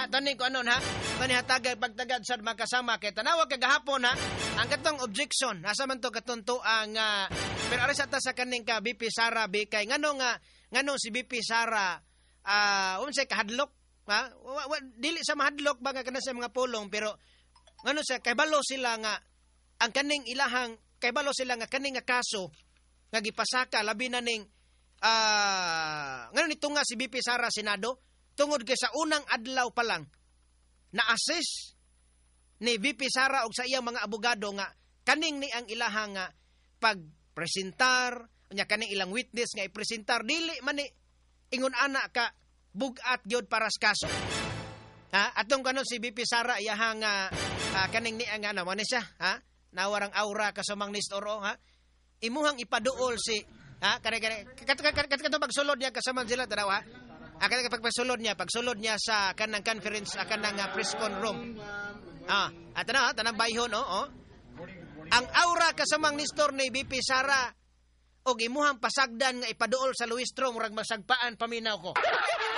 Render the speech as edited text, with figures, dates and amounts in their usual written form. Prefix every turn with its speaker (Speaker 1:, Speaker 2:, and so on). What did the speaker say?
Speaker 1: Ha, tani ko anon ha. Tani hatagad pagtagad sad makasama kay tanawa kay gahapon ha. Ang katong objection, asa man to katunto ang pero ari sa ta sa kaning ka BP Sara kay ngano si BP Sara unsay kahadlok ha? Dili sa mahadlok ba kana sa mga pulong pero ngano sa kay balo sila nga ang kaning ilahang kay balo sila nga kaning nga kaso nga gipasaka labi na ning ngano nito nga si BP Sara Senado tungod kay sa unang adlaw pa lang na-assess ni VP Sara og sa iyang mga abogado nga kaning ni ang ilahang nga pagpresentar nya kaning ilang witness nga ipresentar dili man ni ingon ana ka bugat gyud para sa kaso. Ha, atong kanon si VP Sara iyahang kaning ni ang ano man siya, ha? Nawarang aura kasamang nistoro, ha? Imuhang ipaduol si ha kare pagsulod niya kasamang sila tanaw ha. Akan pagpasulod niya sa kanang conference kanang press con room. At tanang bayhon Ang aura kasamang nistor ni BP Sara og imuhang pasagdan nga ipaduol sa Luistro murag masagpaan paminaw ko.